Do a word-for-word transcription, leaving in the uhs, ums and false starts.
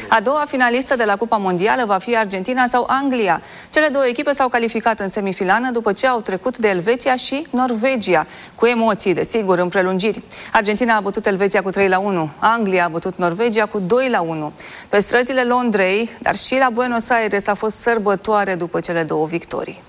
A doua finalistă de la Cupa Mondială va fi Argentina sau Anglia. Cele două echipe s-au calificat în semifinală după ce au trecut de Elveția și Norvegia, cu emoții, desigur, în prelungiri. Argentina a bătut Elveția cu trei la unu, Anglia a bătut Norvegia cu doi la unu. Pe străzile Londrei, dar și la Buenos Aires a fost sărbătoare după cele două victorii.